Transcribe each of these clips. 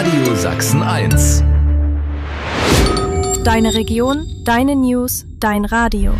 Radio Sachsen 1. Deine Region, deine News, dein Radio.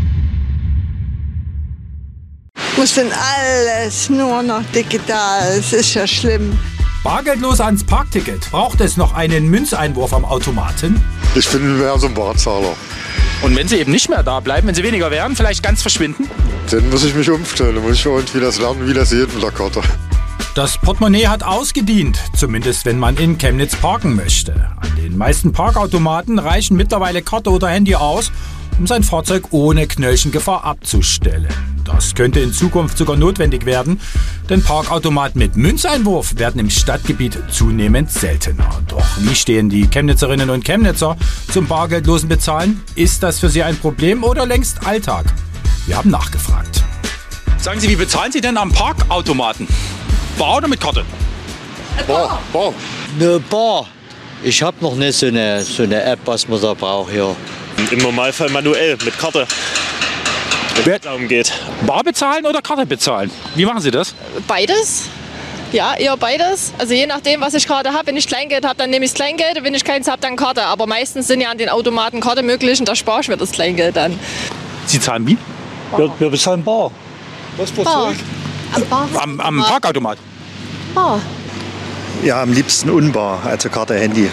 Muss denn alles nur noch digital? Es ist ja schlimm. Bargeldlos ans Parkticket. Braucht es noch einen Münzeinwurf am Automaten? Ich bin mehr so ein Barzahler. Und wenn sie eben nicht mehr da bleiben, wenn sie weniger werden, vielleicht ganz verschwinden? Dann muss ich mich umstellen. Dann muss ich irgendwie das lernen, wie das geht mit der Karte. Das Portemonnaie hat ausgedient, zumindest wenn man in Chemnitz parken möchte. An den meisten Parkautomaten reichen mittlerweile Karte oder Handy aus, um sein Fahrzeug ohne Knöllchengefahr abzustellen. Das könnte in Zukunft sogar notwendig werden, denn Parkautomaten mit Münzeinwurf werden im Stadtgebiet zunehmend seltener. Doch wie stehen die Chemnitzerinnen und Chemnitzer zum bargeldlosen Bezahlen? Ist das für sie ein Problem oder längst Alltag? Wir haben nachgefragt. Sagen Sie, wie bezahlen Sie denn am Parkautomaten? Bar oder mit Karte? Bar. Ne, Bar. Ich habe noch nicht so eine App, was man da braucht hier. Im Normalfall manuell, mit Karte. Wenn es darum geht. Bar bezahlen oder Karte bezahlen? Wie machen Sie das? Beides. Ja, eher beides. Also je nachdem, was ich gerade habe. Wenn ich Kleingeld habe, dann nehme ich das Kleingeld. Wenn ich keins habe, dann Karte. Aber meistens sind ja an den Automaten Karte möglich und da spare ich mir das Kleingeld dann. Sie zahlen wie? Wir bezahlen bar. Was Bar. Am Parkautomat? Bar. Ja, am liebsten unbar, also Karte, Handy.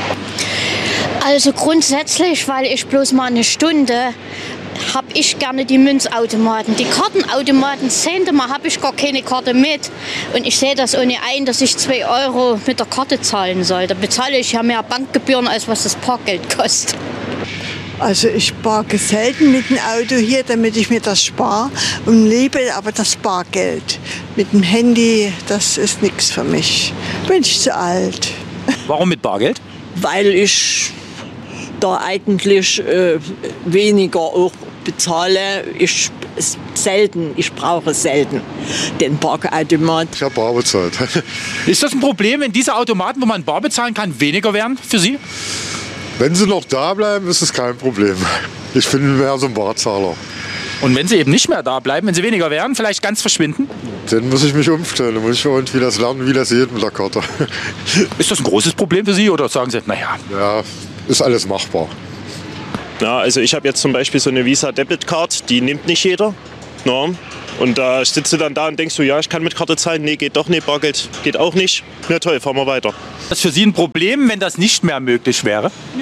Also grundsätzlich, weil ich bloß mal eine Stunde habe ich gerne die Münzautomaten. Die Kartenautomaten, 10. Mal habe ich gar keine Karte mit. Und ich sehe das ohne ein, dass ich 2 € mit der Karte zahlen soll. Da bezahle ich ja mehr Bankgebühren, als was das Parkgeld kostet. Also ich parke selten mit dem Auto hier, damit ich mir das spare und liebe aber das Bargeld. Mit dem Handy, das ist nichts für mich. Bin ich zu alt. Warum mit Bargeld? Weil ich da eigentlich weniger auch bezahle. Ich brauche selten den Parkautomat. Ich habe bar bezahlt. Ist das ein Problem, wenn diese Automaten, wo man bar bezahlen kann, weniger werden für Sie? Wenn sie noch da bleiben, ist es kein Problem. Ich bin mehr so ein Barzahler. Und wenn sie eben nicht mehr da bleiben, wenn sie weniger werden, vielleicht ganz verschwinden? Dann muss ich mich umstellen. Dann muss ich irgendwie das lernen, wie das geht mit der Karte. Ist das ein großes Problem für Sie oder sagen Sie, naja? Ja, ist alles machbar. Ja, also ich habe jetzt zum Beispiel so eine Visa Debit Card, die nimmt nicht jeder. Ja. Und da sitzt du dann da und denkst du, ja, ich kann mit Karte zahlen. Nee, geht doch nicht. Bargeld geht auch nicht. Na toll, fahren wir weiter. Ist das für Sie ein Problem, wenn das nicht mehr möglich wäre? Nö,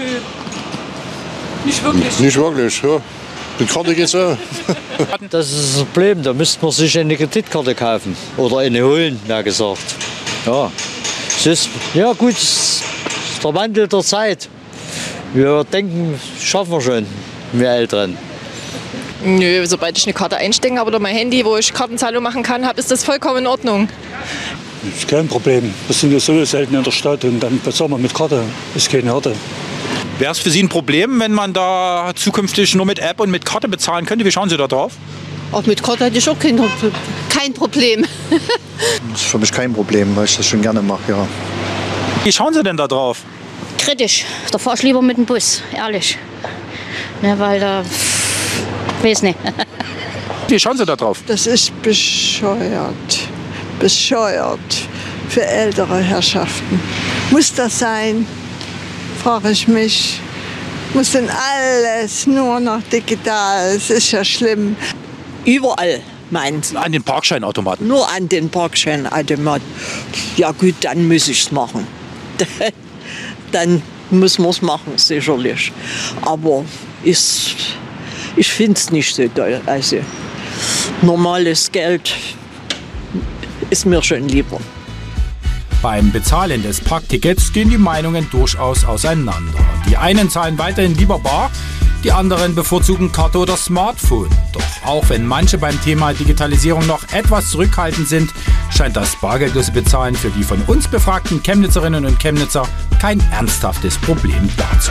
nicht wirklich. Nicht wirklich, ja. Mit Karte geht's auch. Das ist das Problem, da müsste man sich eine Kreditkarte kaufen. Oder eine holen, mehr gesagt. Ja, es ist, ja gut, es ist der Wandel der Zeit. Wir denken, schaffen wir schon, wir Älteren. Nö, sobald ich eine Karte einstecken habe oder mein Handy, wo ich Kartenzahlung machen kann, ist das vollkommen in Ordnung. Das ist kein Problem. Wir sind ja so selten in der Stadt und dann bezahlen wir mit Karte. Das ist keine Hürde. Wäre es für Sie ein Problem, wenn man da zukünftig nur mit App und mit Karte bezahlen könnte? Wie schauen Sie da drauf? Auch mit Karte hätte ich auch kein Problem. Das ist für mich kein Problem, weil ich das schon gerne mache, ja. Wie schauen Sie denn da drauf? Kritisch. Da fahre ich lieber mit dem Bus, ehrlich. Ne, weil da... weiß nicht. Wie schauen Sie da drauf? Das ist bescheuert. Bescheuert für ältere Herrschaften. Muss das sein? Frage ich mich. Muss denn alles nur noch digital? Es ist ja schlimm. Überall, meint. An den Parkscheinautomaten? Nur an den Parkscheinautomaten. Ja gut, dann muss ich es machen. Dann muss man es machen, sicherlich. Aber ich finde es nicht so toll. Also normales Geld ist mir schon lieber. Beim Bezahlen des Parktickets gehen die Meinungen durchaus auseinander. Die einen zahlen weiterhin lieber bar, die anderen bevorzugen Karte oder Smartphone. Doch auch wenn manche beim Thema Digitalisierung noch etwas zurückhaltend sind, scheint das bargeldlose Bezahlen für die von uns befragten Chemnitzerinnen und Chemnitzer kein ernsthaftes Problem darzustellen.